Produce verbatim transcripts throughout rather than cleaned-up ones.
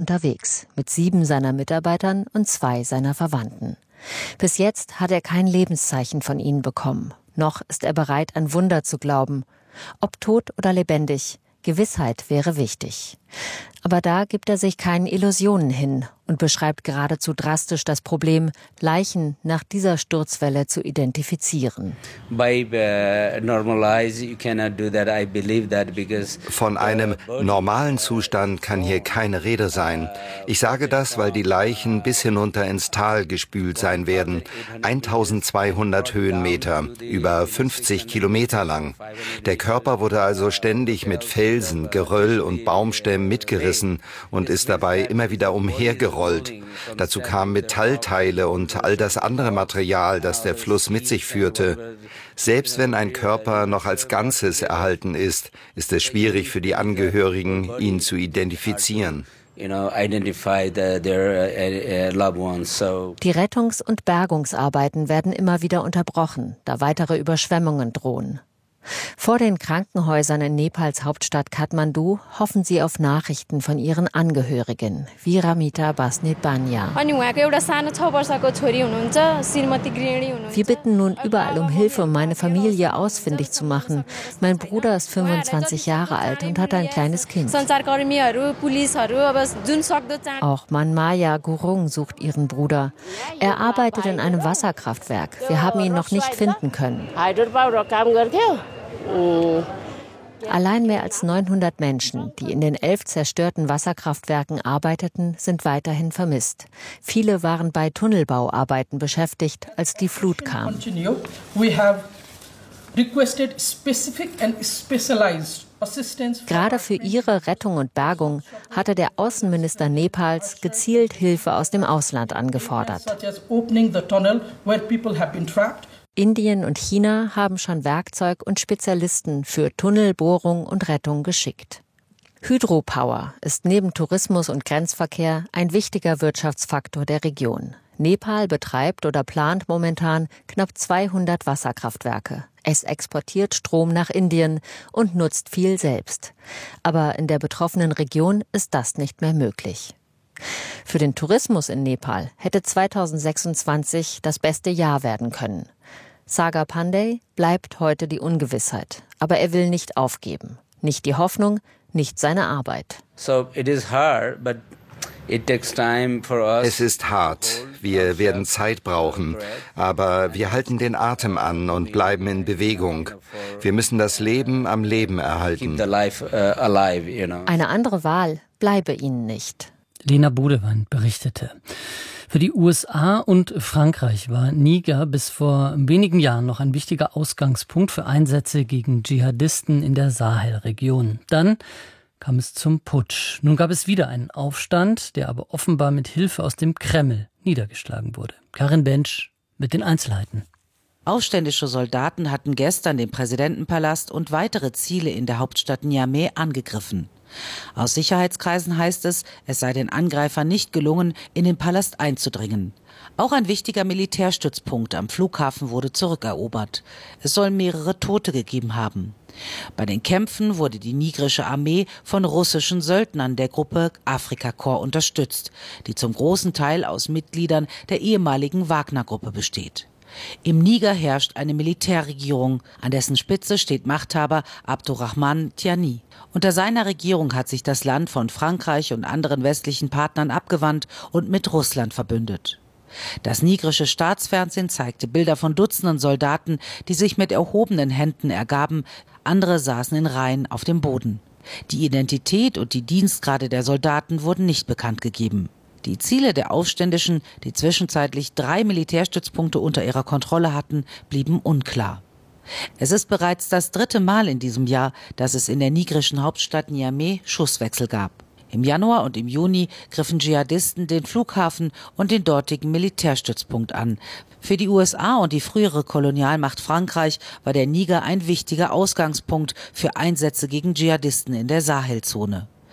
unterwegs, mit sieben seiner Mitarbeitern und zwei seiner Verwandten. Bis jetzt hat er kein Lebenszeichen von ihnen bekommen. Noch ist er bereit, an Wunder zu glauben. Ob tot oder lebendig, Gewissheit wäre wichtig. Aber da gibt er sich keinen Illusionen hin und beschreibt geradezu drastisch das Problem, Leichen nach dieser Sturzwelle zu identifizieren. Von einem normalen Zustand kann hier keine Rede sein. Ich sage das, weil die Leichen bis hinunter ins Tal gespült sein werden. eintausendzweihundert Höhenmeter, über fünfzig Kilometer lang. Der Körper wurde also ständig mit Felsen, Geröll und Baumstämmen mitgerissen und ist dabei immer wieder umhergerollt. Dazu kamen Metallteile und all das andere Material, das der Fluss mit sich führte. Selbst wenn ein Körper noch als Ganzes erhalten ist, ist es schwierig für die Angehörigen, ihn zu identifizieren. Die Rettungs- und Bergungsarbeiten werden immer wieder unterbrochen, da weitere Überschwemmungen drohen. Vor den Krankenhäusern in Nepals Hauptstadt Kathmandu hoffen sie auf Nachrichten von ihren Angehörigen, wie Ramita Basnetbanya. Wir bitten nun überall um Hilfe, um meine Familie ausfindig zu machen. Mein Bruder ist fünfundzwanzig Jahre alt und hat ein kleines Kind. Auch Manmaya Gurung sucht ihren Bruder. Er arbeitet in einem Wasserkraftwerk. Wir haben ihn noch nicht finden können. Allein mehr als neunhundert Menschen, die in den elf zerstörten Wasserkraftwerken arbeiteten, sind weiterhin vermisst. Viele waren bei Tunnelbauarbeiten beschäftigt, als die Flut kam. Gerade für ihre Rettung und Bergung hatte der Außenminister Nepals gezielt Hilfe aus dem Ausland angefordert. Indien und China haben schon Werkzeug und Spezialisten für Tunnelbohrung und Rettung geschickt. Hydropower ist neben Tourismus und Grenzverkehr ein wichtiger Wirtschaftsfaktor der Region. Nepal betreibt oder plant momentan knapp zweihundert Wasserkraftwerke. Es exportiert Strom nach Indien und nutzt viel selbst. Aber in der betroffenen Region ist das nicht mehr möglich. Für den Tourismus in Nepal hätte zweitausendsechsundzwanzig das beste Jahr werden können. Sagar Pandey bleibt heute die Ungewissheit, aber er will nicht aufgeben. Nicht die Hoffnung, nicht seine Arbeit. Es ist hart, wir werden Zeit brauchen, aber wir halten den Atem an und bleiben in Bewegung. Wir müssen das Leben am Leben erhalten. Eine andere Wahl bleibe ihnen nicht. Lena Bodewand berichtete. Für die U S A und Frankreich war Niger bis vor wenigen Jahren noch ein wichtiger Ausgangspunkt für Einsätze gegen Dschihadisten in der Sahelregion. Dann kam es zum Putsch. Nun gab es wieder einen Aufstand, der aber offenbar mit Hilfe aus dem Kreml niedergeschlagen wurde. Karin Bensch mit den Einzelheiten. Aufständische Soldaten hatten gestern den Präsidentenpalast und weitere Ziele in der Hauptstadt Niamey angegriffen. Aus Sicherheitskreisen heißt es, es sei den Angreifern nicht gelungen, in den Palast einzudringen. Auch ein wichtiger Militärstützpunkt am Flughafen wurde zurückerobert. Es soll mehrere Tote gegeben haben. Bei den Kämpfen wurde die nigrische Armee von russischen Söldnern der Gruppe Afrika Korps unterstützt, die zum großen Teil aus Mitgliedern der ehemaligen Wagner-Gruppe besteht. Im Niger herrscht eine Militärregierung, an dessen Spitze steht Machthaber Abdurrahman Tiani. Unter seiner Regierung hat sich das Land von Frankreich und anderen westlichen Partnern abgewandt und mit Russland verbündet. Das nigrische Staatsfernsehen zeigte Bilder von Dutzenden Soldaten, die sich mit erhobenen Händen ergaben, andere saßen in Reihen auf dem Boden. Die Identität und die Dienstgrade der Soldaten wurden nicht bekannt gegeben. Die Ziele der Aufständischen, die zwischenzeitlich drei Militärstützpunkte unter ihrer Kontrolle hatten, blieben unklar. Es ist bereits das dritte Mal in diesem Jahr, dass es in der nigerischen Hauptstadt Niamey Schusswechsel gab. Im Januar und im Juni griffen Dschihadisten den Flughafen und den dortigen Militärstützpunkt an. Für die U S A und die frühere Kolonialmacht Frankreich war der Niger ein wichtiger Ausgangspunkt für Einsätze gegen Dschihadisten in der Sahelzone.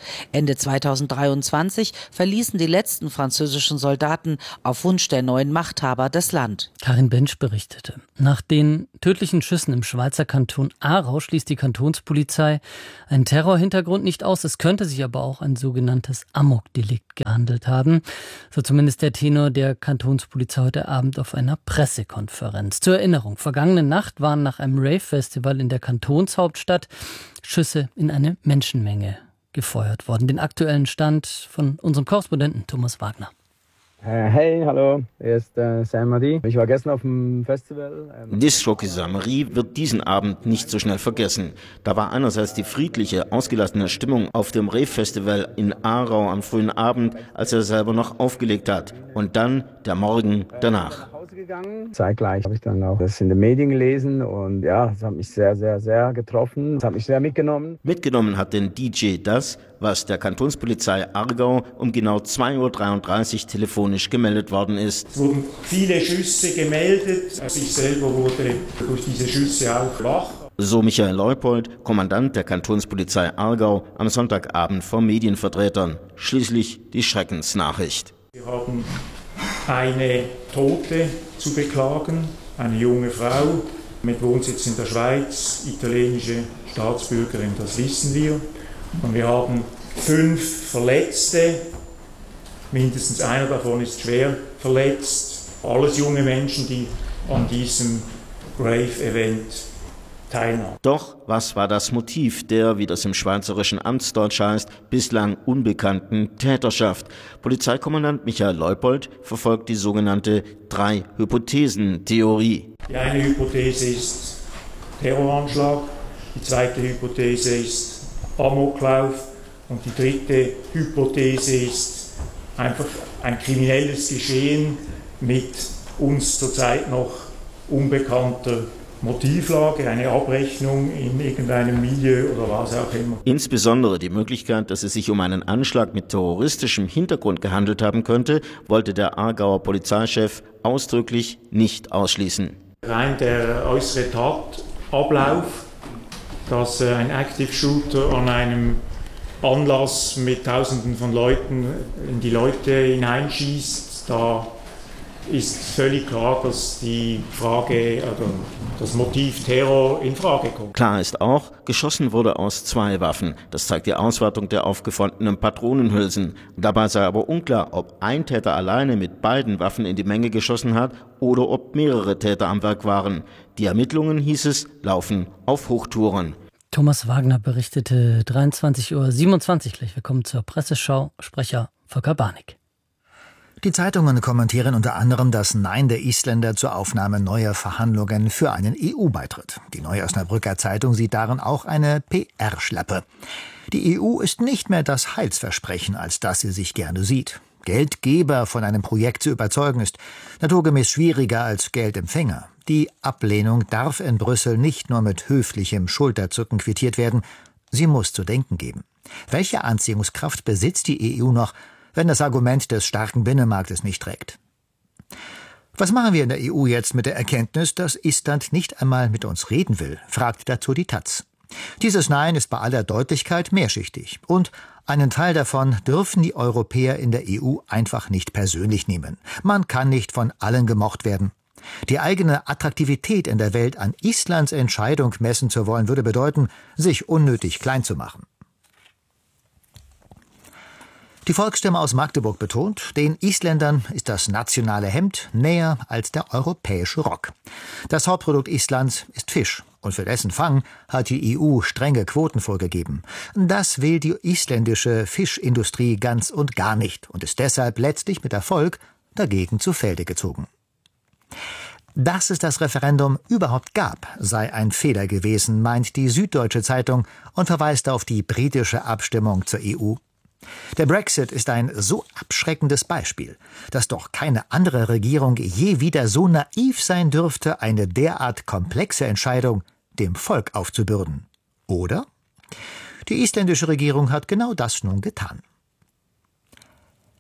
Ende zweitausenddreiundzwanzig verließen die letzten französischen Soldaten auf Wunsch der neuen Machthaber das Land. Karin Bensch berichtete. Nach den tödlichen Schüssen im Schweizer Kanton Aarau schließt die Kantonspolizei einen Terrorhintergrund nicht aus. Es könnte sich aber auch ein sogenanntes Amokdelikt gehandelt haben. So zumindest der Tenor der Kantonspolizei heute Abend auf einer Pressekonferenz. Zur Erinnerung, vergangene Nacht waren nach einem Rave-Festival in der Kantonshauptstadt Schüsse in eine Menschenmenge gefeuert worden. Den aktuellen Stand von unserem Korrespondenten Thomas Wagner. Hey, hallo, hier ist äh, Saint-Marie. Ich war gestern auf dem Festival. Ähm Disc-Jockey Saint-Marie wird diesen Abend nicht so schnell vergessen. Da war einerseits die friedliche, ausgelassene Stimmung auf dem Rave-Festival in Aarau am frühen Abend, als er selber noch aufgelegt hat. Und dann der Morgen danach. Gegangen. Zeitgleich habe ich dann auch das in den Medien gelesen und ja, es hat mich sehr, sehr, sehr getroffen. Es hat mich sehr mitgenommen. Mitgenommen hat den D J das, was der Kantonspolizei Aargau um genau zwei Uhr dreiunddreißig telefonisch gemeldet worden ist. Es wurden viele Schüsse gemeldet. Ich selber wurde durch diese Schüsse auch wach. So Michael Leupold, Kommandant der Kantonspolizei Aargau, am Sonntagabend vor Medienvertretern. Schließlich die Schreckensnachricht. Wir haben eine Tote zu beklagen, eine junge Frau mit Wohnsitz in der Schweiz, italienische Staatsbürgerin, das wissen wir. Und wir haben fünf Verletzte, mindestens einer davon ist schwer verletzt. Alles junge Menschen, die an diesem Rave-Event teilnahmen. Doch was war das Motiv der, wie das im schweizerischen Amtsdeutsch heißt, bislang unbekannten Täterschaft? Polizeikommandant Michael Leupold verfolgt die sogenannte Drei-Hypothesen-Theorie. Die eine Hypothese ist Terroranschlag, die zweite Hypothese ist Amoklauf und die dritte Hypothese ist einfach ein kriminelles Geschehen mit uns zurzeit noch unbekannter Motivlage, eine Abrechnung in irgendeinem Milieu oder was auch immer. Insbesondere die Möglichkeit, dass es sich um einen Anschlag mit terroristischem Hintergrund gehandelt haben könnte, wollte der Aargauer Polizeichef ausdrücklich nicht ausschließen. Rein der äußere Tatablauf, dass ein Active Shooter an einem Anlass mit Tausenden von Leuten in die Leute hineinschießt, da ist völlig klar, dass die Frage, also das Motiv Terror in Frage kommt. Klar ist auch, geschossen wurde aus zwei Waffen. Das zeigt die Auswertung der aufgefundenen Patronenhülsen. Dabei sei aber unklar, ob ein Täter alleine mit beiden Waffen in die Menge geschossen hat oder ob mehrere Täter am Werk waren. Die Ermittlungen, hieß es, laufen auf Hochtouren. Thomas Wagner berichtete dreiundzwanzig Uhr siebenundzwanzig gleich. Wir kommen zur Presseschau. Sprecher Volker Barnick. Die Zeitungen kommentieren unter anderem das Nein der Isländer zur Aufnahme neuer Verhandlungen für einen E U-Beitritt. Die Neue Osnabrücker Zeitung sieht darin auch eine P R-Schlappe. Die E U ist nicht mehr das Heilsversprechen, als das sie sich gerne sieht. Geldgeber von einem Projekt zu überzeugen ist naturgemäß schwieriger als Geldempfänger. Die Ablehnung darf in Brüssel nicht nur mit höflichem Schulterzucken quittiert werden, sie muss zu denken geben. Welche Anziehungskraft besitzt die E U noch, wenn das Argument des starken Binnenmarktes nicht trägt? Was machen wir in der E U jetzt mit der Erkenntnis, dass Island nicht einmal mit uns reden will, fragt dazu die Taz. Dieses Nein ist bei aller Deutlichkeit mehrschichtig und einen Teil davon dürfen die Europäer in der E U einfach nicht persönlich nehmen. Man kann nicht von allen gemocht werden. Die eigene Attraktivität in der Welt an Islands Entscheidung messen zu wollen, würde bedeuten, sich unnötig klein zu machen. Die Volksstimme aus Magdeburg betont, den Isländern ist das nationale Hemd näher als der europäische Rock. Das Hauptprodukt Islands ist Fisch und für dessen Fang hat die E U strenge Quoten vorgegeben. Das will die isländische Fischindustrie ganz und gar nicht und ist deshalb letztlich mit Erfolg dagegen zu Felde gezogen. Dass es das Referendum überhaupt gab, sei ein Fehler gewesen, meint die Süddeutsche Zeitung und verweist auf die britische Abstimmung zur E U. Der Brexit ist ein so abschreckendes Beispiel, dass doch keine andere Regierung je wieder so naiv sein dürfte, eine derart komplexe Entscheidung dem Volk aufzubürden. Oder? Die isländische Regierung hat genau das nun getan.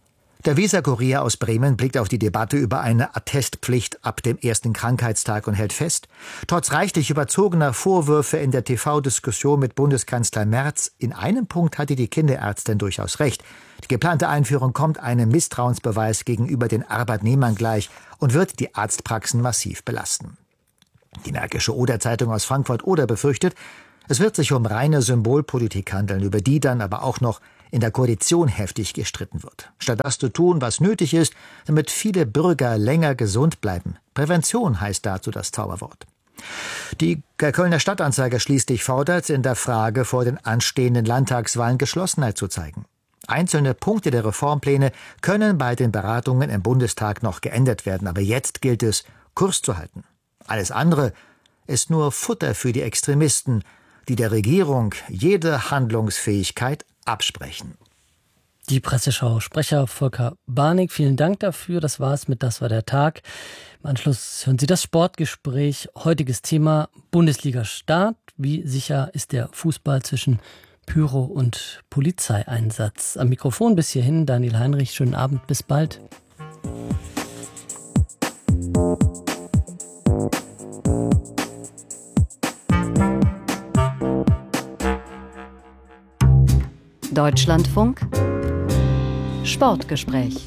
Der Weser-Kurier aus Bremen blickt auf die Debatte über eine Attestpflicht ab dem ersten Krankheitstag und hält fest, trotz reichlich überzogener Vorwürfe in der T V-Diskussion mit Bundeskanzler Merz, in einem Punkt hatte die Kinderärztin durchaus recht. Die geplante Einführung kommt einem Misstrauensbeweis gegenüber den Arbeitnehmern gleich und wird die Arztpraxen massiv belasten. Die Märkische Oder-Zeitung aus Frankfurt-Oder befürchtet, es wird sich um reine Symbolpolitik handeln, über die dann aber auch noch in der Koalition heftig gestritten wird. Statt das zu tun, was nötig ist, damit viele Bürger länger gesund bleiben. Prävention heißt dazu das Zauberwort. Die Kölner Stadtanzeiger schließlich fordert, in der Frage vor den anstehenden Landtagswahlen Geschlossenheit zu zeigen. Einzelne Punkte der Reformpläne können bei den Beratungen im Bundestag noch geändert werden, aber jetzt gilt es, Kurs zu halten. Alles andere ist nur Futter für die Extremisten, die der Regierung jede Handlungsfähigkeit absprechen. Die Presseschau-Sprecher Volker Barnig, vielen Dank dafür. Das war's mit Das war der Tag. Im Anschluss hören Sie das Sportgespräch. Heutiges Thema Bundesliga-Start. Wie sicher ist der Fußball zwischen Pyro- und Polizeieinsatz? Am Mikrofon bis hierhin Daniel Heinrich. Schönen Abend, bis bald. Deutschlandfunk Sportgespräch.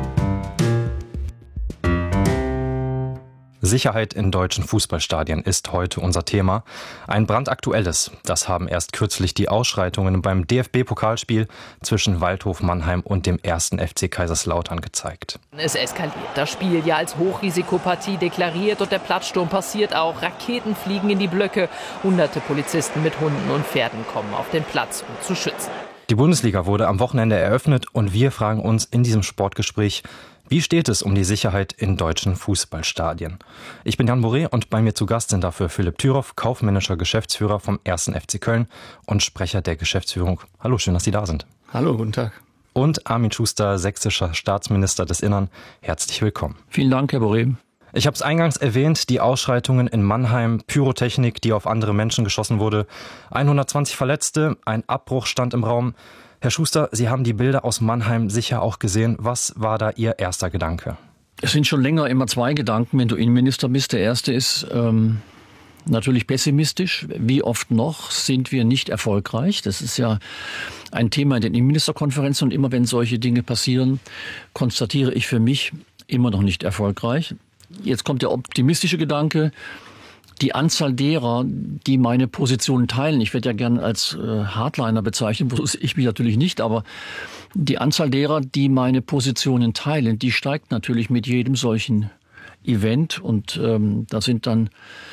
Sicherheit in deutschen Fußballstadien ist heute unser Thema. Ein brandaktuelles. Das haben erst kürzlich die Ausschreitungen beim D F B-Pokalspiel zwischen Waldhof Mannheim und dem ersten F C Kaiserslautern gezeigt. Es eskaliert. Das Spiel ja als Hochrisikopartie deklariert und der Platzsturm passiert auch. Raketen fliegen in die Blöcke. Hunderte Polizisten mit Hunden und Pferden kommen auf den Platz, um zu schützen. Die Bundesliga wurde am Wochenende eröffnet und wir fragen uns in diesem Sportgespräch, wie steht es um die Sicherheit in deutschen Fußballstadien? Ich bin Jan Boré und bei mir zu Gast sind dafür Philipp Thüroff, kaufmännischer Geschäftsführer vom ersten F C Köln und Sprecher der Geschäftsführung. Hallo, schön, dass Sie da sind. Hallo, guten Tag. Und Armin Schuster, sächsischer Staatsminister des Innern. Herzlich willkommen. Vielen Dank, Herr Boré. Ich habe es eingangs erwähnt, die Ausschreitungen in Mannheim, Pyrotechnik, die auf andere Menschen geschossen wurde, hundertzwanzig Verletzte, ein Abbruch stand im Raum. Herr Schuster, Sie haben die Bilder aus Mannheim sicher auch gesehen. Was war da Ihr erster Gedanke? Es sind schon länger immer zwei Gedanken, wenn du Innenminister bist. Der erste ist ähm, natürlich pessimistisch. Wie oft noch sind wir nicht erfolgreich? Das ist ja ein Thema in den Innenministerkonferenzen. Und immer wenn solche Dinge passieren, konstatiere ich für mich immer noch nicht erfolgreich. Jetzt kommt der optimistische Gedanke. Die Anzahl derer, die meine Positionen teilen, ich werde ja gern als äh, Hardliner bezeichnet, ich mich natürlich nicht, aber die Anzahl derer, die meine Positionen teilen, die steigt natürlich mit jedem solchen Event. Und ähm, da sind dann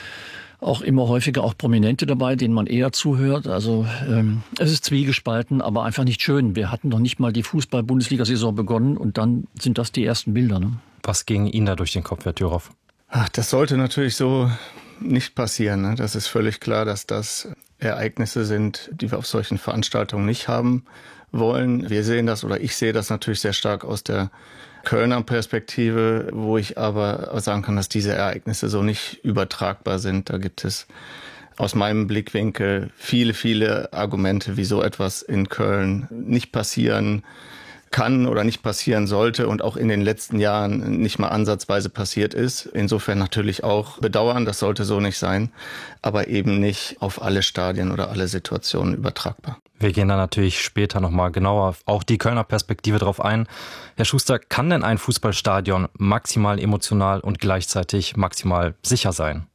auch immer häufiger auch Prominente dabei, denen man eher zuhört. Also ähm, es ist zwiegespalten, aber einfach nicht schön. Wir hatten noch nicht mal die Fußball-Bundesliga-Saison begonnen und dann sind das die ersten Bilder. Ne? Was ging Ihnen da durch den Kopf, Herr Thüroff? Ach, das sollte natürlich so nicht passieren. Ne? Das ist völlig klar, dass das Ereignisse sind, die wir auf solchen Veranstaltungen nicht haben wollen. Wir sehen das, oder ich sehe das natürlich sehr stark aus der Kölner Perspektive, wo ich aber sagen kann, dass diese Ereignisse so nicht übertragbar sind. Da gibt es aus meinem Blickwinkel viele, viele Argumente, wie so etwas in Köln nicht passieren kann oder nicht passieren sollte und auch in den letzten Jahren nicht mal ansatzweise passiert ist. Insofern natürlich auch bedauern, das sollte so nicht sein, aber eben nicht auf alle Stadien oder alle Situationen übertragbar. Wir gehen da natürlich später nochmal genauer auch die Kölner Perspektive drauf ein. Herr Schuster, kann denn ein Fußballstadion maximal emotional und gleichzeitig maximal sicher sein?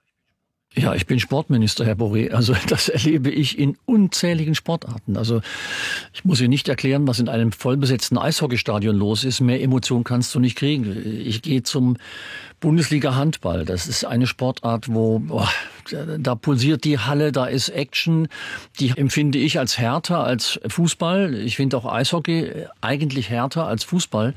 Ja, ich bin Sportminister, Herr Boré. Also das erlebe ich in unzähligen Sportarten. Also ich muss Ihnen nicht erklären, was in einem vollbesetzten Eishockeystadion los ist. Mehr Emotion kannst du nicht kriegen. Ich gehe zum Bundesliga-Handball. Das ist eine Sportart, wo boah, da pulsiert die Halle, da ist Action. Die empfinde ich als härter als Fußball. Ich finde auch Eishockey eigentlich härter als Fußball.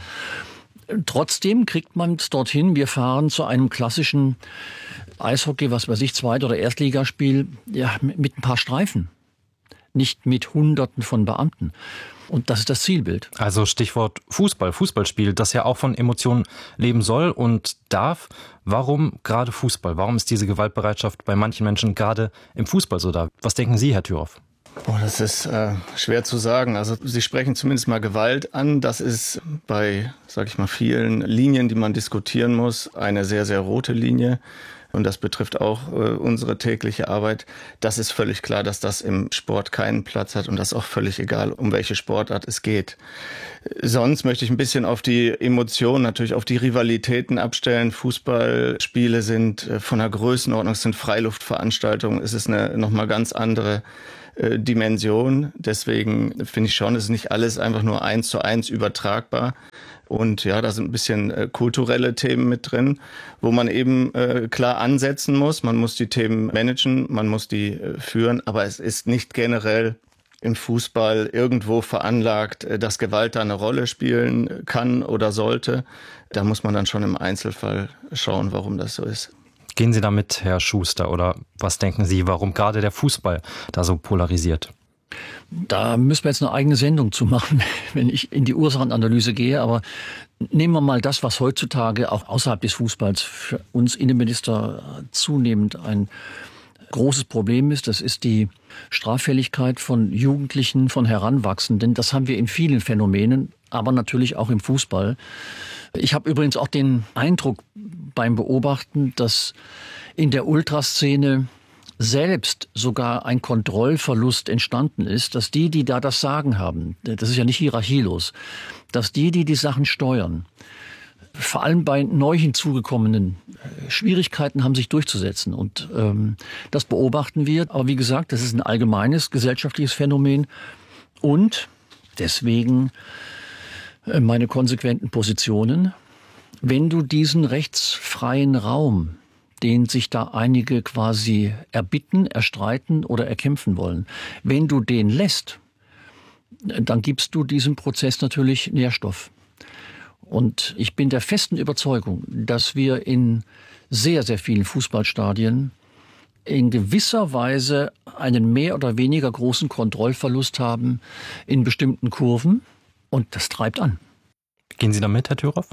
Trotzdem kriegt man es dorthin. Wir fahren zu einem klassischen Eishockey, was weiß ich, Zweit- oder Erstligaspiel, ja, mit ein paar Streifen. Nicht mit Hunderten von Beamten. Und das ist das Zielbild. Also Stichwort Fußball, Fußballspiel, das ja auch von Emotionen leben soll und darf. Warum gerade Fußball? Warum ist diese Gewaltbereitschaft bei manchen Menschen gerade im Fußball so da? Was denken Sie, Herr Thüroff? Oh, das ist äh, schwer zu sagen. Also Sie sprechen zumindest mal Gewalt an. Das ist bei, sag ich mal, vielen Linien, die man diskutieren muss, eine sehr, sehr rote Linie. Und das betrifft auch äh, unsere tägliche Arbeit. Das ist völlig klar, dass das im Sport keinen Platz hat und das ist auch völlig egal, um welche Sportart es geht. Sonst möchte ich ein bisschen auf die Emotionen, natürlich auf die Rivalitäten abstellen. Fußballspiele sind äh, von der Größenordnung, es sind Freiluftveranstaltungen, es ist eine nochmal ganz andere äh, Dimension. Deswegen finde ich schon, es ist nicht alles einfach nur eins zu eins übertragbar. Und ja, da sind ein bisschen äh, kulturelle Themen mit drin, wo man eben äh, klar ansetzen muss. Man muss die Themen managen, man muss die äh, führen, aber es ist nicht generell im Fußball irgendwo veranlagt, äh, dass Gewalt da eine Rolle spielen kann oder sollte. Da muss man dann schon im Einzelfall schauen, warum das so ist. Gehen Sie damit, Herr Schuster, oder was denken Sie, warum gerade der Fußball da so polarisiert? Da müssen wir jetzt eine eigene Sendung zu machen, wenn ich in die Ursachenanalyse gehe. Aber nehmen wir mal das, was heutzutage auch außerhalb des Fußballs für uns Innenminister zunehmend ein großes Problem ist. Das ist die Straffälligkeit von Jugendlichen, von Heranwachsenden. Das haben wir in vielen Phänomenen, aber natürlich auch im Fußball. Ich habe übrigens auch den Eindruck beim Beobachten, dass in der Ultraszene selbst sogar ein Kontrollverlust entstanden ist, dass die, die da das Sagen haben, das ist ja nicht hierarchielos, dass die, die die Sachen steuern, vor allem bei neu hinzugekommenen Schwierigkeiten haben, sich durchzusetzen. Und ähm, das beobachten wir. Aber wie gesagt, das ist ein allgemeines gesellschaftliches Phänomen. Und deswegen äh, meine konsequenten Positionen. Wenn du diesen rechtsfreien Raum, den sich da einige quasi erbitten, erstreiten oder erkämpfen wollen, wenn du den lässt, dann gibst du diesem Prozess natürlich Nährstoff. Und ich bin der festen Überzeugung, dass wir in sehr, sehr vielen Fußballstadien in gewisser Weise einen mehr oder weniger großen Kontrollverlust haben in bestimmten Kurven. Und das treibt an. Gehen Sie damit, Herr Thüroff?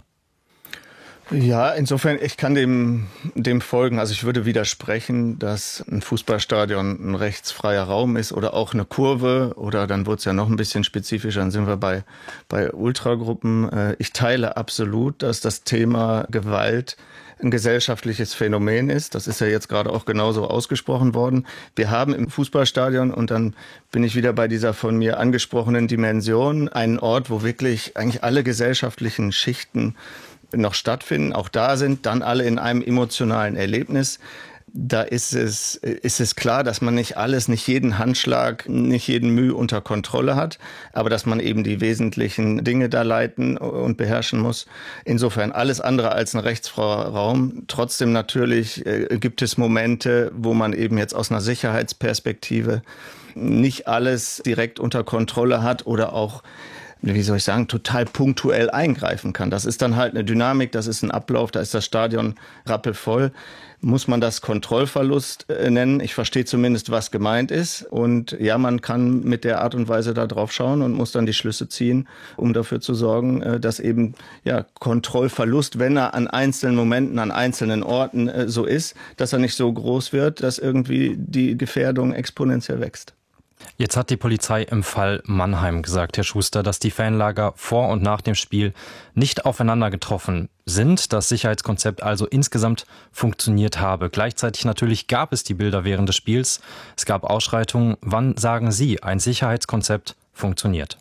Ja, insofern, ich kann dem, dem folgen. Also ich würde widersprechen, dass ein Fußballstadion ein rechtsfreier Raum ist oder auch eine Kurve oder dann wird es ja noch ein bisschen spezifischer, dann sind wir bei, bei Ultragruppen. Ich teile absolut, dass das Thema Gewalt ein gesellschaftliches Phänomen ist. Das ist ja jetzt gerade auch genauso ausgesprochen worden. Wir haben im Fußballstadion, und dann bin ich wieder bei dieser von mir angesprochenen Dimension, einen Ort, wo wirklich eigentlich alle gesellschaftlichen Schichten noch stattfinden, auch da sind, dann alle in einem emotionalen Erlebnis. Da ist es, ist es klar, dass man nicht alles, nicht jeden Handschlag, nicht jeden Mühe unter Kontrolle hat, aber dass man eben die wesentlichen Dinge da leiten und beherrschen muss. Insofern alles andere als ein rechtsfreier Raum. Trotzdem natürlich äh, gibt es Momente, wo man eben jetzt aus einer Sicherheitsperspektive nicht alles direkt unter Kontrolle hat oder auch, wie soll ich sagen, total punktuell eingreifen kann. Das ist dann halt eine Dynamik, das ist ein Ablauf, da ist das Stadion rappelvoll. Muss man das Kontrollverlust äh, nennen? Ich verstehe zumindest, was gemeint ist. Und ja, man kann mit der Art und Weise da drauf schauen und muss dann die Schlüsse ziehen, um dafür zu sorgen, äh, dass eben ja Kontrollverlust, wenn er an einzelnen Momenten, an einzelnen Orten äh, so ist, dass er nicht so groß wird, dass irgendwie die Gefährdung exponentiell wächst. Jetzt hat die Polizei im Fall Mannheim gesagt, Herr Schuster, dass die Fanlager vor und nach dem Spiel nicht aufeinander getroffen sind, das Sicherheitskonzept also insgesamt funktioniert habe. Gleichzeitig natürlich gab es die Bilder während des Spiels, es gab Ausschreitungen. Wann sagen Sie, ein Sicherheitskonzept funktioniert?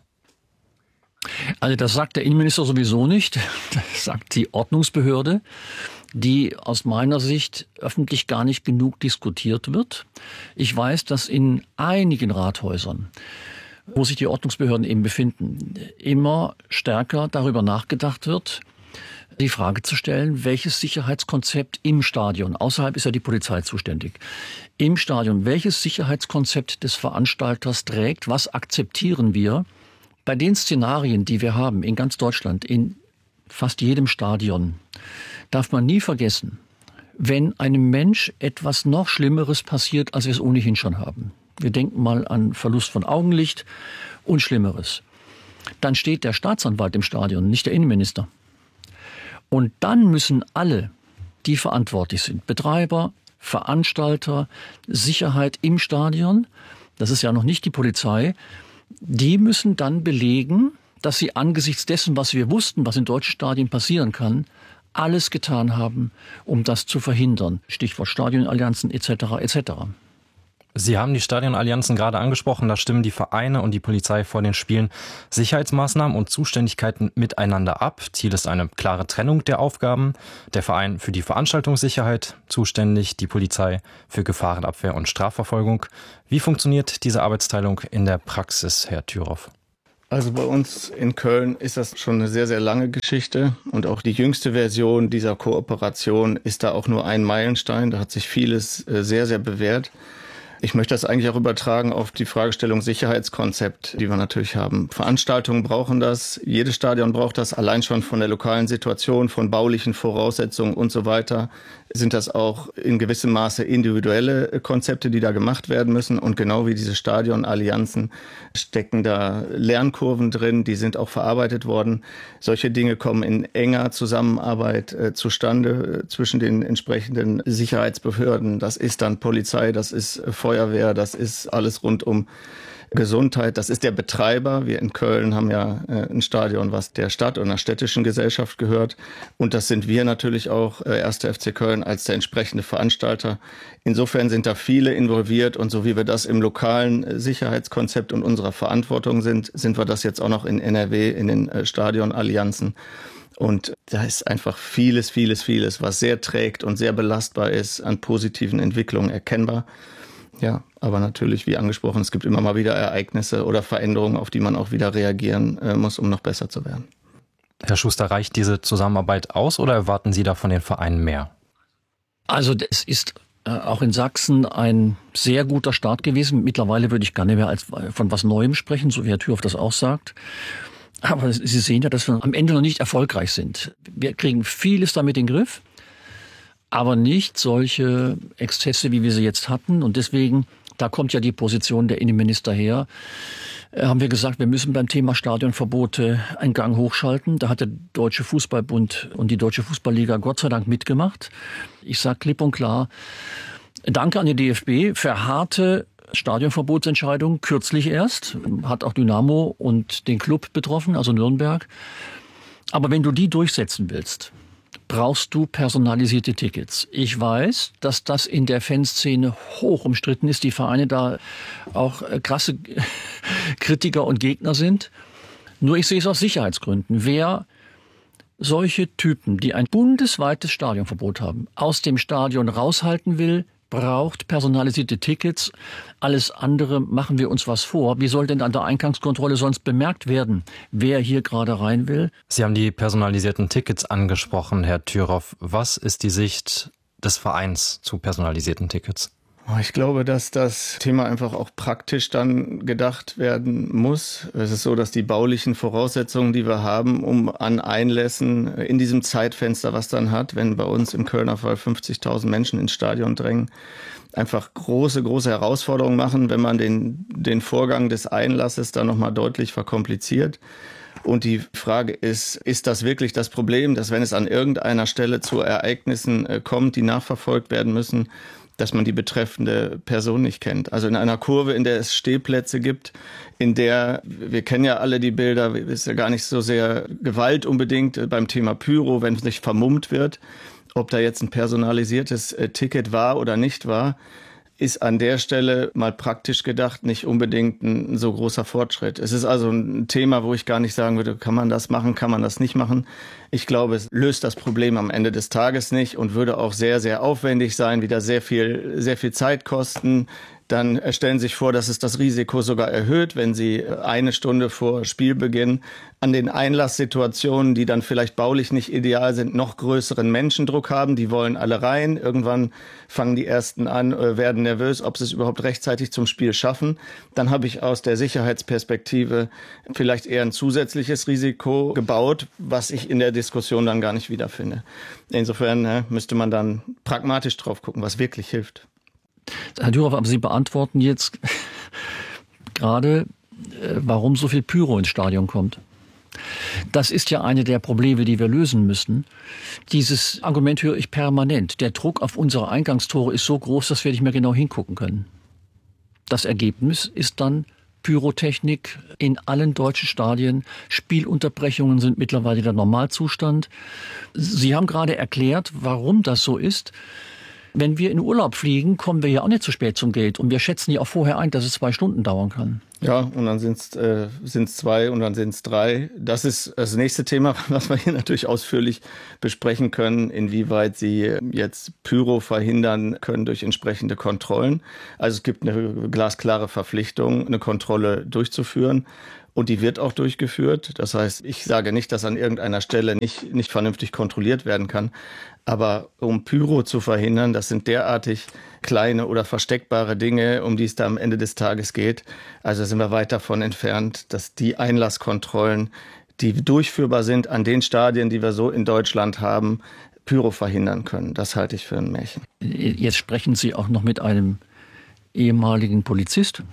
Also das sagt der Innenminister sowieso nicht, das sagt die Ordnungsbehörde, die aus meiner Sicht öffentlich gar nicht genug diskutiert wird. Ich weiß, dass in einigen Rathäusern, wo sich die Ordnungsbehörden eben befinden, immer stärker darüber nachgedacht wird, die Frage zu stellen, welches Sicherheitskonzept im Stadion, außerhalb ist ja die Polizei zuständig, im Stadion, welches Sicherheitskonzept des Veranstalters trägt, was akzeptieren wir bei den Szenarien, die wir haben in ganz Deutschland, in fast jedem Stadion, darf man nie vergessen, wenn einem Mensch etwas noch Schlimmeres passiert, als wir es ohnehin schon haben. Wir denken mal an Verlust von Augenlicht und Schlimmeres. Dann steht der Staatsanwalt im Stadion, nicht der Innenminister. Und dann müssen alle, die verantwortlich sind, Betreiber, Veranstalter, Sicherheit im Stadion, das ist ja noch nicht die Polizei, die müssen dann belegen, dass sie angesichts dessen, was wir wussten, was in deutschen Stadien passieren kann, alles getan haben, um das zu verhindern. Stichwort Stadionallianzen et cetera et cetera. Sie haben die Stadionallianzen gerade angesprochen. Da stimmen die Vereine und die Polizei vor den Spielen Sicherheitsmaßnahmen und Zuständigkeiten miteinander ab. Ziel ist eine klare Trennung der Aufgaben. Der Verein für die Veranstaltungssicherheit zuständig, die Polizei für Gefahrenabwehr und Strafverfolgung. Wie funktioniert diese Arbeitsteilung in der Praxis, Herr Thüroff? Also bei uns in Köln ist das schon eine sehr, sehr lange Geschichte. Und auch die jüngste Version dieser Kooperation ist da auch nur ein Meilenstein. Da hat sich vieles sehr, sehr bewährt. Ich möchte das eigentlich auch übertragen auf die Fragestellung Sicherheitskonzept, die wir natürlich haben. Veranstaltungen brauchen das, jedes Stadion braucht das, allein schon von der lokalen Situation, von baulichen Voraussetzungen und so weiter. Sind das auch in gewissem Maße individuelle Konzepte, die da gemacht werden müssen. Und genau wie diese Stadionallianzen stecken da Lernkurven drin, die sind auch verarbeitet worden. Solche Dinge kommen in enger Zusammenarbeit äh, zustande äh, zwischen den entsprechenden Sicherheitsbehörden. Das ist dann Polizei, das ist äh, Feuerwehr, das ist alles rund um Gesundheit, das ist der Betreiber. Wir in Köln haben ja äh, ein Stadion, was der Stadt und der städtischen Gesellschaft gehört. Und das sind wir natürlich auch, äh, erster F C Köln, als der entsprechende Veranstalter. Insofern sind da viele involviert. Und so wie wir das im lokalen äh, Sicherheitskonzept und unserer Verantwortung sind, sind wir das jetzt auch noch in N R W, in den äh, Stadionallianzen. Und da ist einfach vieles, vieles, vieles, was sehr trägt und sehr belastbar ist, an positiven Entwicklungen erkennbar. Ja, aber natürlich, wie angesprochen, es gibt immer mal wieder Ereignisse oder Veränderungen, auf die man auch wieder reagieren äh, muss, um noch besser zu werden. Herr Schuster, reicht diese Zusammenarbeit aus oder erwarten Sie da von den Vereinen mehr? Also es ist äh, auch in Sachsen ein sehr guter Start gewesen. Mittlerweile würde ich gar nicht mehr als von was Neuem sprechen, so wie Herr Thüroff das auch sagt. Aber Sie sehen ja, dass wir am Ende noch nicht erfolgreich sind. Wir kriegen vieles damit in den Griff, aber nicht solche Exzesse, wie wir sie jetzt hatten. Und deswegen, da kommt ja die Position der Innenminister her, äh, haben wir gesagt, wir müssen beim Thema Stadionverbote einen Gang hochschalten. Da hat der Deutsche Fußballbund und die Deutsche Fußballliga Gott sei Dank mitgemacht. Ich sage klipp und klar, danke an den D F B für harte Stadionverbotsentscheidung, kürzlich erst. Hat auch Dynamo und den Club betroffen, also Nürnberg. Aber wenn du die durchsetzen willst, brauchst du personalisierte Tickets. Ich weiß, dass das in der Fanszene hoch umstritten ist, die Vereine da auch krasse Kritiker und Gegner sind. Nur ich sehe es aus Sicherheitsgründen. Wer solche Typen, die ein bundesweites Stadionverbot haben, aus dem Stadion raushalten will, braucht personalisierte Tickets. Alles andere machen wir uns was vor. Wie soll denn an der Eingangskontrolle sonst bemerkt werden, wer hier gerade rein will? Sie haben die personalisierten Tickets angesprochen, Herr Thüroff. Was ist die Sicht des Vereins zu personalisierten Tickets? Ich glaube, dass das Thema einfach auch praktisch dann gedacht werden muss. Es ist so, dass die baulichen Voraussetzungen, die wir haben, um an Einlässen in diesem Zeitfenster, was dann hat, wenn bei uns im Kölner Fall fünfzigtausend Menschen ins Stadion drängen, einfach große, große Herausforderungen machen, wenn man den, den Vorgang des Einlasses dann nochmal deutlich verkompliziert. Und die Frage ist, ist das wirklich das Problem, dass wenn es an irgendeiner Stelle zu Ereignissen kommt, die nachverfolgt werden müssen, dass man die betreffende Person nicht kennt. Also in einer Kurve, in der es Stehplätze gibt, in der, wir kennen ja alle die Bilder, ist ja gar nicht so sehr Gewalt unbedingt beim Thema Pyro, wenn es nicht vermummt wird, ob da jetzt ein personalisiertes Ticket war oder nicht war, ist an der Stelle mal praktisch gedacht nicht unbedingt ein so großer Fortschritt. Es ist also ein Thema, wo ich gar nicht sagen würde, kann man das machen, kann man das nicht machen. Ich glaube, es löst das Problem am Ende des Tages nicht und würde auch sehr, sehr aufwendig sein, wieder sehr viel, sehr viel Zeit kosten. Dann stellen Sie sich vor, dass es das Risiko sogar erhöht, wenn Sie eine Stunde vor Spielbeginn an den Einlasssituationen, die dann vielleicht baulich nicht ideal sind, noch größeren Menschendruck haben. Die wollen alle rein. Irgendwann fangen die Ersten an, werden nervös, ob sie es überhaupt rechtzeitig zum Spiel schaffen. Dann habe ich aus der Sicherheitsperspektive vielleicht eher ein zusätzliches Risiko gebaut, was ich in der Diskussion dann gar nicht wiederfinde. Insofern ne, müsste man dann pragmatisch drauf gucken, was wirklich hilft. Herr Thüroff, aber Sie beantworten jetzt gerade, warum so viel Pyro ins Stadion kommt. Das ist ja eine der Probleme, die wir lösen müssen. Dieses Argument höre ich permanent. Der Druck auf unsere Eingangstore ist so groß, dass wir nicht mehr genau hingucken können. Das Ergebnis ist dann Pyrotechnik in allen deutschen Stadien. Spielunterbrechungen sind mittlerweile der Normalzustand. Sie haben gerade erklärt, warum das so ist. Wenn wir in Urlaub fliegen, kommen wir ja auch nicht zu spät zum Gate. Und wir schätzen ja auch vorher ein, dass es zwei Stunden dauern kann. Ja, und dann sind es äh, sind's zwei und dann sind es drei. Das ist das nächste Thema, was wir hier natürlich ausführlich besprechen können, inwieweit Sie jetzt Pyro verhindern können durch entsprechende Kontrollen. Also es gibt eine glasklare Verpflichtung, eine Kontrolle durchzuführen. Und die wird auch durchgeführt. Das heißt, ich sage nicht, dass an irgendeiner Stelle nicht, nicht vernünftig kontrolliert werden kann. Aber um Pyro zu verhindern, das sind derartig kleine oder versteckbare Dinge, um die es da am Ende des Tages geht. Also sind wir weit davon entfernt, dass die Einlasskontrollen, die durchführbar sind an den Stadien, die wir so in Deutschland haben, Pyro verhindern können. Das halte ich für ein Märchen. Jetzt sprechen Sie auch noch mit einem ehemaligen Polizist,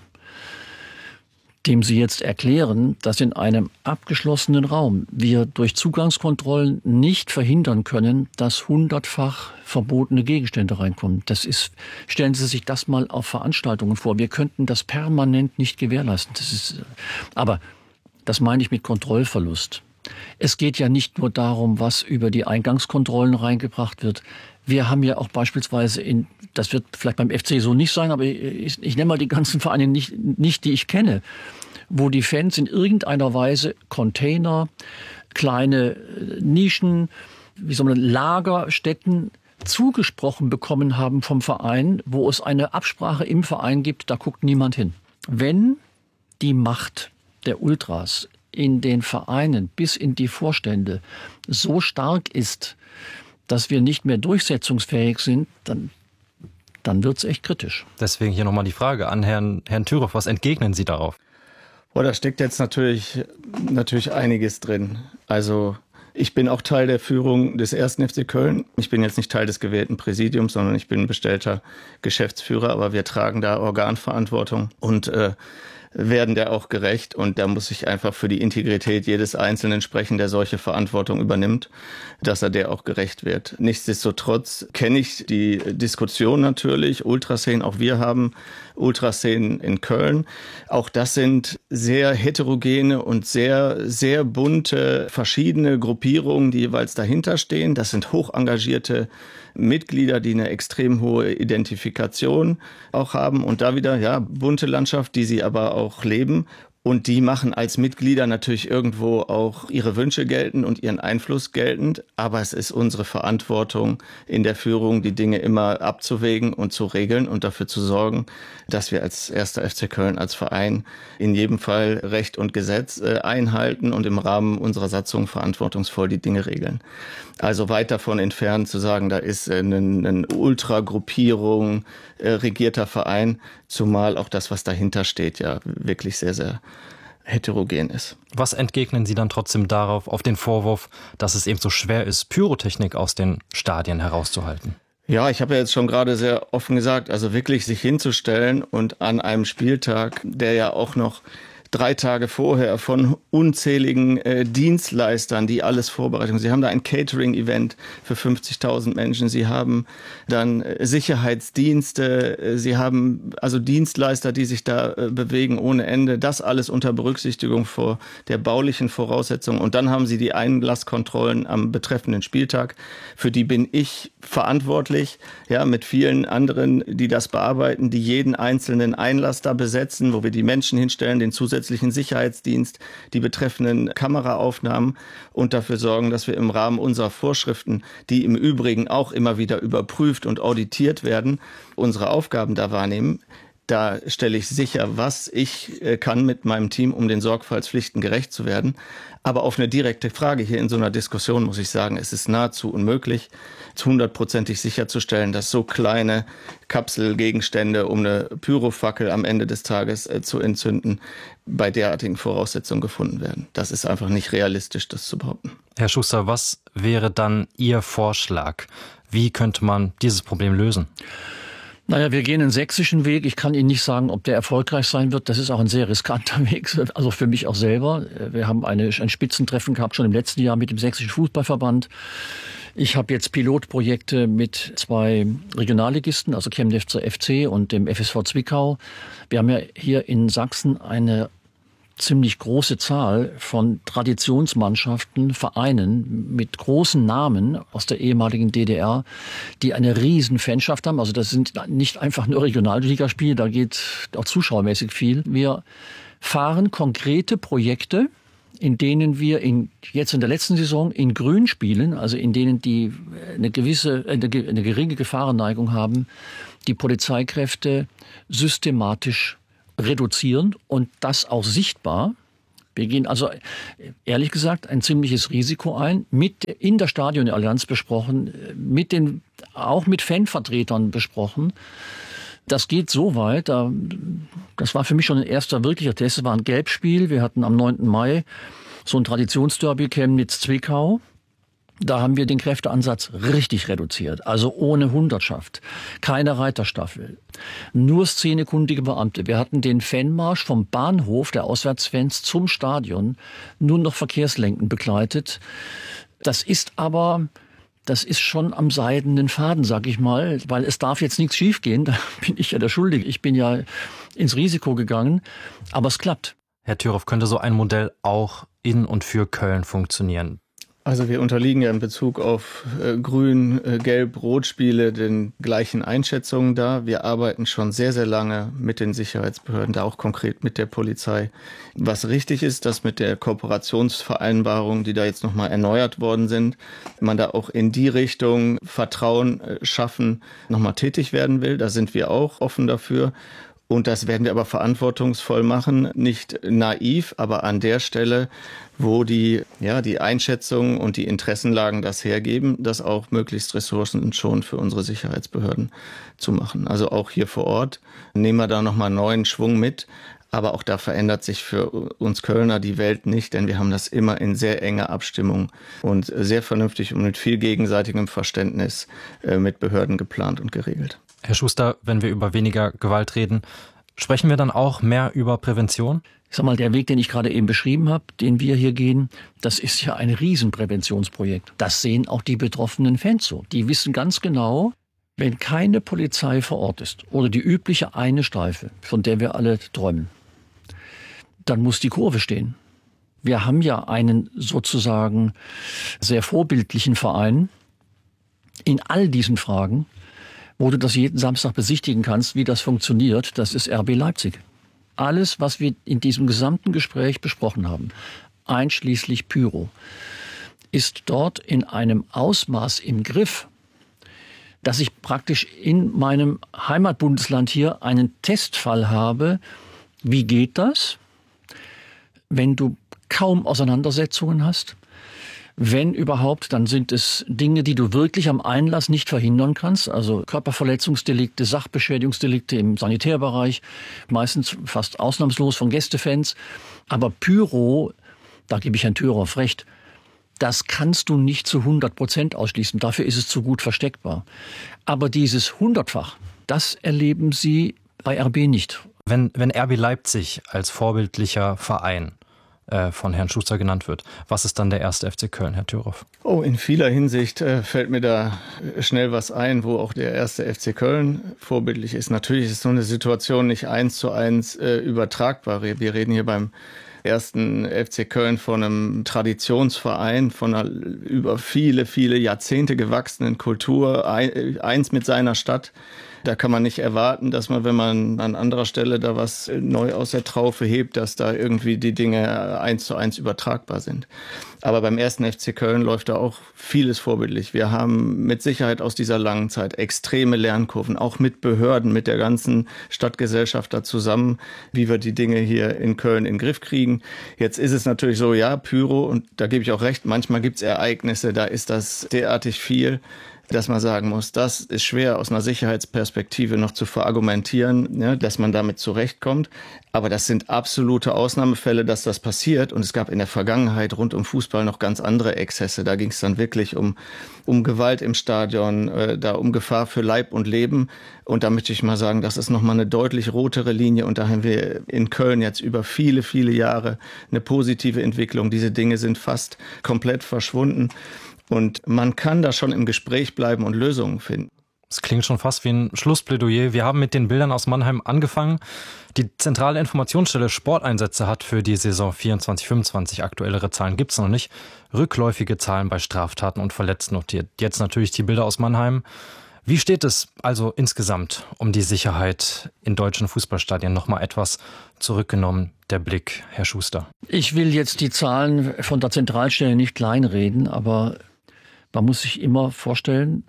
dem Sie jetzt erklären, dass in einem abgeschlossenen Raum wir durch Zugangskontrollen nicht verhindern können, dass hundertfach verbotene Gegenstände reinkommen. Das ist, stellen Sie sich das mal auf Veranstaltungen vor. Wir könnten das permanent nicht gewährleisten. Das ist, aber das meine ich mit Kontrollverlust. Es geht ja nicht nur darum, was über die Eingangskontrollen reingebracht wird. Wir haben ja auch beispielsweise in, das wird vielleicht beim F C so nicht sein, aber ich, ich nenne mal die ganzen Vereine nicht, nicht, die ich kenne, wo die Fans in irgendeiner Weise Container, kleine Nischen, wie soll man, Lagerstätten zugesprochen bekommen haben vom Verein, wo es eine Absprache im Verein gibt, da guckt niemand hin. Wenn die Macht der Ultras in den Vereinen bis in die Vorstände so stark ist, dass wir nicht mehr durchsetzungsfähig sind, dann, dann wird es echt kritisch. Deswegen hier nochmal die Frage an Herrn, Herrn Thüroff. Was entgegnen Sie darauf? Oh, da steckt jetzt natürlich, natürlich einiges drin. Also ich bin auch Teil der Führung des ersten F C Köln. Ich bin jetzt nicht Teil des gewählten Präsidiums, sondern ich bin bestellter Geschäftsführer. Aber wir tragen da Organverantwortung und äh, werden der auch gerecht. Und da muss ich einfach für die Integrität jedes Einzelnen sprechen, der solche Verantwortung übernimmt, dass er der auch gerecht wird. Nichtsdestotrotz kenne ich die Diskussion natürlich. Ultraszenen, auch wir haben Ultraszenen in Köln. Auch das sind sehr heterogene und sehr, sehr bunte, verschiedene Gruppierungen, die jeweils dahinter stehen. Das sind hoch engagierte Mitglieder, die eine extrem hohe Identifikation auch haben. Und da wieder, ja, bunte Landschaft, die sie aber auch leben. Und die machen als Mitglieder natürlich irgendwo auch ihre Wünsche geltend und ihren Einfluss geltend. Aber es ist unsere Verantwortung in der Führung, die Dinge immer abzuwägen und zu regeln und dafür zu sorgen, dass wir als erster F C Köln, als Verein in jedem Fall Recht und Gesetz einhalten und im Rahmen unserer Satzung verantwortungsvoll die Dinge regeln. Also weit davon entfernt zu sagen, da ist eine, eine Ultragruppierung, äh, regierter Verein, zumal auch das, was dahinter steht, ja wirklich sehr, sehr heterogen ist. Was entgegnen Sie dann trotzdem darauf, auf den Vorwurf, dass es eben so schwer ist, Pyrotechnik aus den Stadien herauszuhalten? Ja, ich habe ja jetzt schon gerade sehr offen gesagt, also wirklich sich hinzustellen und an einem Spieltag, der ja auch noch drei Tage vorher von unzähligen äh, Dienstleistern, die alles vorbereiten. Sie haben da ein Catering-Event für fünfzigtausend Menschen. Sie haben dann äh, Sicherheitsdienste. Äh, Sie haben also Dienstleister, die sich da äh, bewegen ohne Ende. Das alles unter Berücksichtigung vor der baulichen Voraussetzungen. Und dann haben Sie die Einlasskontrollen am betreffenden Spieltag. Für die bin ich verantwortlich, ja, mit vielen anderen, die das bearbeiten, die jeden einzelnen Einlass da besetzen, wo wir die Menschen hinstellen, den zusätzlichen zusätzlichen Sicherheitsdienst, die betreffenden Kameraaufnahmen und dafür sorgen, dass wir im Rahmen unserer Vorschriften, die im Übrigen auch immer wieder überprüft und auditiert werden, unsere Aufgaben da wahrnehmen. Da stelle ich sicher, was ich kann mit meinem Team, um den Sorgfaltspflichten gerecht zu werden. Aber auf eine direkte Frage hier in so einer Diskussion muss ich sagen, es ist nahezu unmöglich, hundertprozentig sicherzustellen, dass so kleine Kapselgegenstände, um eine Pyrofackel am Ende des Tages äh, zu entzünden, bei derartigen Voraussetzungen gefunden werden. Das ist einfach nicht realistisch, das zu behaupten. Herr Schuster, was wäre dann Ihr Vorschlag? Wie könnte man dieses Problem lösen? Naja, wir gehen einen sächsischen Weg. Ich kann Ihnen nicht sagen, ob der erfolgreich sein wird. Das ist auch ein sehr riskanter Weg, also für mich auch selber. Wir haben eine, ein Spitzentreffen gehabt, schon im letzten Jahr mit dem Sächsischen Fußballverband. Ich habe jetzt Pilotprojekte mit zwei Regionalligisten, also Chemnitzer F C und dem F S V Zwickau. Wir haben ja hier in Sachsen eine ziemlich große Zahl von Traditionsmannschaften, Vereinen mit großen Namen aus der ehemaligen D D R, die eine riesen Fanschaft haben. Also das sind nicht einfach nur Regionalligaspiele, da geht auch zuschauermäßig viel. Wir fahren konkrete Projekte, in denen wir in, jetzt in der letzten Saison in Grün spielen, also in denen die eine gewisse, eine, eine geringe Gefahrenneigung haben, die Polizeikräfte systematisch reduzieren und das auch sichtbar. Wir gehen also, ehrlich gesagt, ein ziemliches Risiko ein, mit in der Stadionallianz besprochen, mit den, auch mit Fanvertretern besprochen. Das geht so weit, das war für mich schon ein erster wirklicher Test, es war ein Gelbspiel. Wir hatten am neunten Mai so ein Traditionsderby Chemnitz-Zwickau. Da haben wir den Kräfteansatz richtig reduziert, also ohne Hundertschaft, keine Reiterstaffel, nur szenekundige Beamte. Wir hatten den Fanmarsch vom Bahnhof der Auswärtsfans zum Stadion nur noch verkehrslenkend begleitet. Das ist aber, das ist schon am seidenen Faden, sag ich mal, weil es darf jetzt nichts schiefgehen. Da bin ich ja der Schuldige. Ich bin ja ins Risiko gegangen, aber es klappt. Herr Thürow, könnte so ein Modell auch in und für Köln funktionieren? Also wir unterliegen ja in Bezug auf äh, Grün-, äh, Gelb-, Rot-Spiele den gleichen Einschätzungen da. Wir arbeiten schon sehr, sehr lange mit den Sicherheitsbehörden, da auch konkret mit der Polizei. Was richtig ist, dass mit der Kooperationsvereinbarung, die da jetzt nochmal erneuert worden sind, man da auch in die Richtung Vertrauen äh, schaffen, nochmal tätig werden will. Da sind wir auch offen dafür. Und das werden wir aber verantwortungsvoll machen, nicht naiv, aber an der Stelle, wo die, ja, die Einschätzungen und die Interessenlagen das hergeben, das auch möglichst Ressourcen schon für unsere Sicherheitsbehörden zu machen. Also auch hier vor Ort nehmen wir da nochmal neuen Schwung mit. Aber auch da verändert sich für uns Kölner die Welt nicht, denn wir haben das immer in sehr enger Abstimmung und sehr vernünftig und mit viel gegenseitigem Verständnis mit Behörden geplant und geregelt. Herr Schuster, wenn wir über weniger Gewalt reden, sprechen wir dann auch mehr über Prävention? Ich sag mal, der Weg, den ich gerade eben beschrieben habe, den wir hier gehen, das ist ja ein Riesenpräventionsprojekt. Das sehen auch die betroffenen Fans so. Die wissen ganz genau, wenn keine Polizei vor Ort ist oder die übliche eine Streife, von der wir alle träumen, dann muss die Kurve stehen. Wir haben ja einen sozusagen sehr vorbildlichen Verein in all diesen Fragen, wo du das jeden Samstag besichtigen kannst, wie das funktioniert. Das ist R B Leipzig. Alles, was wir in diesem gesamten Gespräch besprochen haben, einschließlich Pyro, ist dort in einem Ausmaß im Griff, dass ich praktisch in meinem Heimatbundesland hier einen Testfall habe. Wie geht das, wenn du kaum Auseinandersetzungen hast? Wenn überhaupt, dann sind es Dinge, die du wirklich am Einlass nicht verhindern kannst. Also Körperverletzungsdelikte, Sachbeschädigungsdelikte im Sanitärbereich, meistens fast ausnahmslos von Gästefans. Aber Pyro, da gebe ich Herrn Thürow recht, das kannst du nicht zu hundert Prozent ausschließen. Dafür ist es zu gut versteckbar. Aber dieses Hundertfach, das erleben Sie bei R B nicht. Wenn, wenn R B Leipzig als vorbildlicher Verein von Herrn Schuster genannt wird. Was ist dann der erste F C Köln, Herr Thürow? Oh, in vieler Hinsicht äh, fällt mir da schnell was ein, wo auch der erste F C Köln vorbildlich ist. Natürlich ist so eine Situation nicht eins zu eins äh, übertragbar. Wir reden hier beim ersten F C Köln von einem Traditionsverein, von einer über viele, viele Jahrzehnte gewachsenen Kultur, ein, eins mit seiner Stadt. Da kann man nicht erwarten, dass man, wenn man an anderer Stelle da was neu aus der Traufe hebt, dass da irgendwie die Dinge eins zu eins übertragbar sind. Aber beim ersten F C Köln läuft da auch vieles vorbildlich. Wir haben mit Sicherheit aus dieser langen Zeit extreme Lernkurven, auch mit Behörden, mit der ganzen Stadtgesellschaft da zusammen, wie wir die Dinge hier in Köln in den Griff kriegen. Jetzt ist es natürlich so, ja, Pyro, und da gebe ich auch recht, manchmal gibt es Ereignisse, da ist das derartig viel, dass man sagen muss, das ist schwer aus einer Sicherheitsperspektive noch zu verargumentieren, ne, dass man damit zurechtkommt. Aber das sind absolute Ausnahmefälle, dass das passiert. Und es gab in der Vergangenheit rund um Fußball noch ganz andere Exzesse. Da ging es dann wirklich um, um Gewalt im Stadion, äh, da um Gefahr für Leib und Leben. Und da möchte ich mal sagen, das ist nochmal eine deutlich rotere Linie. Und da haben wir in Köln jetzt über viele, viele Jahre eine positive Entwicklung. Diese Dinge sind fast komplett verschwunden. Und man kann da schon im Gespräch bleiben und Lösungen finden. Es klingt schon fast wie ein Schlussplädoyer. Wir haben mit den Bildern aus Mannheim angefangen. Die zentrale Informationsstelle Sporteinsätze hat für die Saison vierundzwanzig fünfundzwanzig aktuellere Zahlen gibt es noch nicht. Rückläufige Zahlen bei Straftaten und Verletzten notiert. Jetzt natürlich die Bilder aus Mannheim. Wie steht es also insgesamt um die Sicherheit in deutschen Fußballstadien? Nochmal etwas zurückgenommen, der Blick, Herr Schuster. Ich will jetzt die Zahlen von der Zentralstelle nicht kleinreden, aber man muss sich immer vorstellen,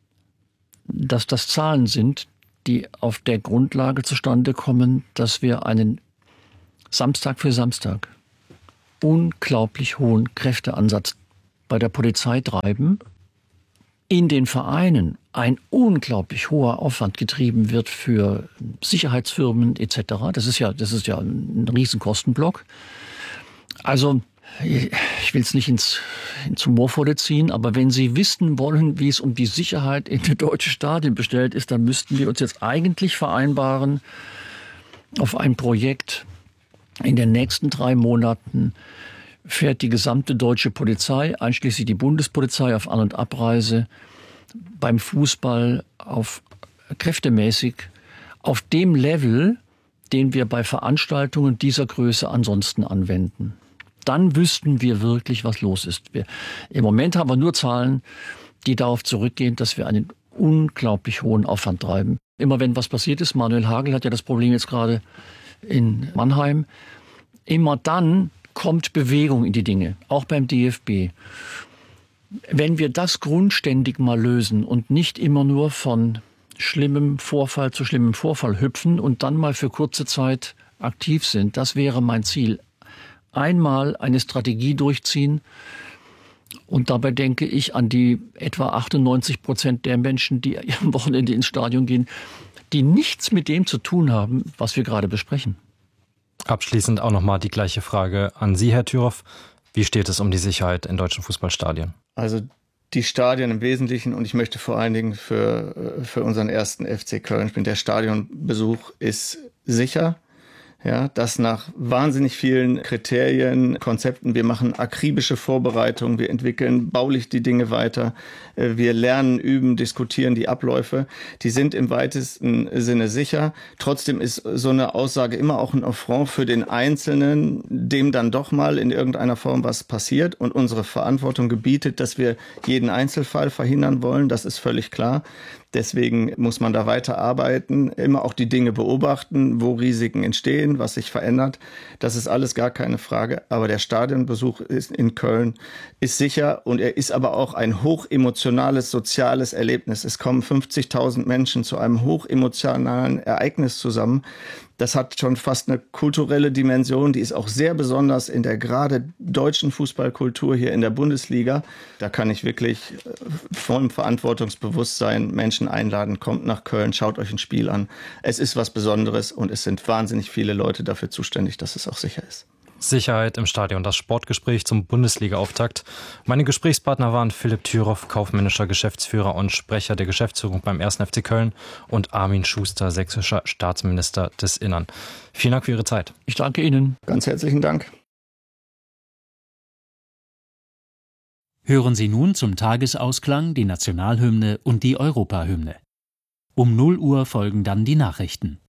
dass das Zahlen sind, die auf der Grundlage zustande kommen, dass wir einen Samstag für Samstag unglaublich hohen Kräfteansatz bei der Polizei treiben, in den Vereinen ein unglaublich hoher Aufwand getrieben wird für Sicherheitsfirmen et cetera. Das ist ja, das ist ja ein Riesenkostenblock. Also ich will es nicht ins, ins Humorvolle ziehen, aber wenn Sie wissen wollen, wie es um die Sicherheit in den deutschen Stadien bestellt ist, dann müssten wir uns jetzt eigentlich vereinbaren auf ein Projekt. In den nächsten drei Monaten fährt die gesamte deutsche Polizei, einschließlich die Bundespolizei, auf An- und Abreise beim Fußball auf kräftemäßig auf dem Level, den wir bei Veranstaltungen dieser Größe ansonsten anwenden. Dann wüssten wir wirklich, was los ist. Wir, im Moment haben wir nur Zahlen, die darauf zurückgehen, dass wir einen unglaublich hohen Aufwand treiben. Immer wenn was passiert ist, Manuel Hagel hat ja das Problem jetzt gerade in Mannheim, immer dann kommt Bewegung in die Dinge, auch beim D F B. Wenn wir das grundständig mal lösen und nicht immer nur von schlimmem Vorfall zu schlimmem Vorfall hüpfen und dann mal für kurze Zeit aktiv sind, das wäre mein Ziel. Einmal eine Strategie durchziehen und dabei denke ich an die etwa achtundneunzig Prozent der Menschen, die am Wochenende ins Stadion gehen, die nichts mit dem zu tun haben, was wir gerade besprechen. Abschließend auch nochmal die gleiche Frage an Sie, Herr Thüroff. Wie steht es um die Sicherheit in deutschen Fußballstadien? Also die Stadien im Wesentlichen, und ich möchte vor allen Dingen für, für unseren ersten F C Köln spielen, der Stadionbesuch ist sicher. Ja, das nach wahnsinnig vielen Kriterien, Konzepten. Wir machen akribische Vorbereitungen, wir entwickeln baulich die Dinge weiter, wir lernen, üben, diskutieren die Abläufe. Die sind im weitesten Sinne sicher. Trotzdem ist so eine Aussage immer auch ein Affront für den Einzelnen, dem dann doch mal in irgendeiner Form was passiert. Und unsere Verantwortung gebietet, dass wir jeden Einzelfall verhindern wollen. Das ist völlig klar. Deswegen muss man da weiter arbeiten, immer auch die Dinge beobachten, wo Risiken entstehen, was sich verändert. Das ist alles gar keine Frage. Aber der Stadionbesuch ist in Köln ist sicher und er ist aber auch ein hochemotionales, soziales Erlebnis. Es kommen fünfzigtausend Menschen zu einem hochemotionalen Ereignis zusammen. Das hat schon fast eine kulturelle Dimension, die ist auch sehr besonders in der gerade deutschen Fußballkultur hier in der Bundesliga. Da kann ich wirklich vollem Verantwortungsbewusstsein Menschen einladen, kommt nach Köln, schaut euch ein Spiel an. Es ist was Besonderes und es sind wahnsinnig viele Leute dafür zuständig, dass es auch sicher ist. Sicherheit im Stadion, das Sportgespräch zum Bundesliga-Auftakt. Meine Gesprächspartner waren Philipp Thüroff, kaufmännischer Geschäftsführer und Sprecher der Geschäftsführung beim ersten F C Köln und Armin Schuster, sächsischer Staatsminister des Innern. Vielen Dank für Ihre Zeit. Ich danke Ihnen. Ganz herzlichen Dank. Hören Sie nun zum Tagesausklang die Nationalhymne und die Europahymne. Um null Uhr folgen dann die Nachrichten.